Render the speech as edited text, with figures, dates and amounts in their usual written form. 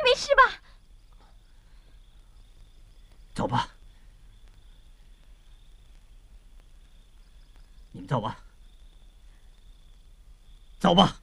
没事吧？ 走吧，你们走吧，走吧。